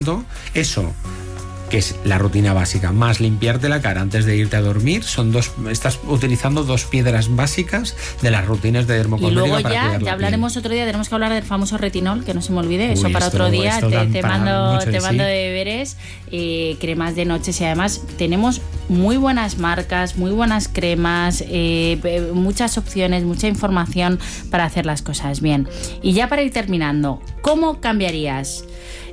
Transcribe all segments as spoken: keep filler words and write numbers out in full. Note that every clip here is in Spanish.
Eso, que es la rutina básica, más limpiarte la cara antes de irte a dormir, son dos, estás utilizando dos piedras básicas de las rutinas de dermocosmética. Y luego para ya, cuidar ya hablaremos otro día, tenemos que hablar del famoso retinol, que no se me olvide. Uy, eso para esto, otro día, te, te mando, te mando sí. de deberes, eh, cremas de noches, y además tenemos muy buenas marcas, muy buenas cremas, eh, muchas opciones, mucha información para hacer las cosas bien. Y ya para ir terminando, ¿cómo cambiarías?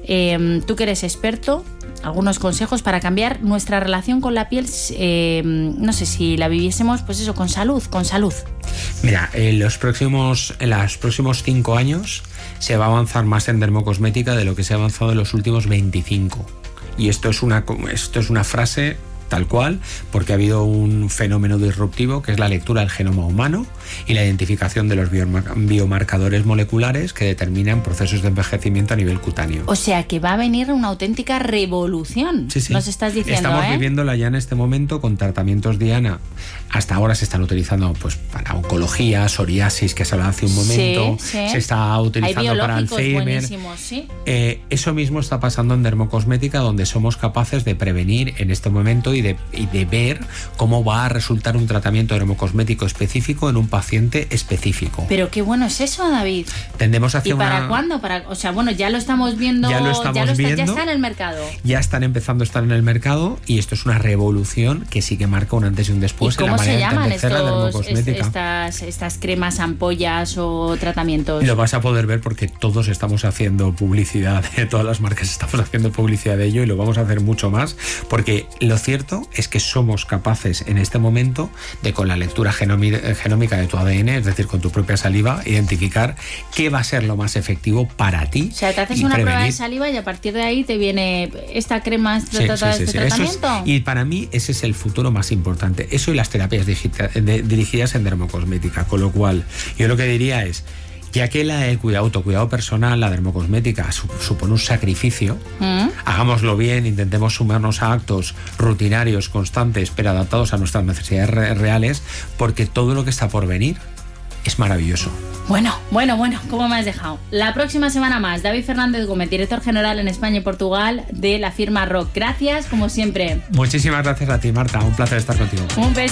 Eh, tú que eres experto, algunos consejos para cambiar nuestra relación con la piel, eh, no sé, si la viviésemos, pues eso, con salud, con salud. Mira, en los próximos, en los próximos cinco años se va a avanzar más en dermocosmética de lo que se ha avanzado en los últimos veinticinco. Y esto es una, esto es una frase tal cual, porque ha habido un fenómeno disruptivo que es la lectura del genoma humano y la identificación de los biomarcadores moleculares que determinan procesos de envejecimiento a nivel cutáneo. O sea que va a venir una auténtica revolución. Sí, sí. Nos estás diciendo, Estamos ¿eh? viviéndola ya en este momento con tratamientos Diana. Hasta ahora se están utilizando pues para oncología, psoriasis, que se hablaba hace un momento. Sí, sí. Se está utilizando para Alzheimer. ¿Sí? Eh, eso mismo está pasando en dermocosmética, donde somos capaces de prevenir en este momento y de, y de ver cómo va a resultar un tratamiento dermocosmético específico en un paciente específico. Pero qué bueno es eso, David. Tendemos hacia ¿Y para una... cuándo? Para, o sea, bueno, ya lo estamos viendo. Ya lo estamos ya lo está, viendo. Ya está en el mercado. Ya están empezando a estar en el mercado y esto es una revolución que sí que marca un antes y un después. ¿Y cómo en la se manera llaman de estos, la dermocosmética. estas, estas cremas, ampollas o tratamientos? Lo vas a poder ver porque todos estamos haciendo publicidad, todas las marcas estamos haciendo publicidad de ello y lo vamos a hacer mucho más, porque lo cierto es que somos capaces en este momento de, con la lectura genómica de tu A D N, es decir, con tu propia saliva, identificar qué va a ser lo más efectivo para ti. O sea, te haces una prevenir. prueba de saliva y a partir de ahí te viene esta crema, este, sí, trata, sí, sí, este sí. tratamiento. Es, y para mí ese es el futuro más importante. Eso y las terapias digita, de, dirigidas en dermocosmética. Con lo cual, yo lo que diría es, ya que la, el cuidado, autocuidado personal, la dermocosmética supone un sacrificio, ¿Mm? hagámoslo bien, intentemos sumarnos a actos rutinarios, constantes, pero adaptados a nuestras necesidades re reales, porque todo lo que está por venir es maravilloso. Bueno, bueno, bueno, ¿cómo me has dejado? La próxima semana más, David Fernández Gómez, director general en España y Portugal de la firma R O C. Gracias, como siempre. Muchísimas gracias a ti, Marta. Un placer estar contigo. Un beso.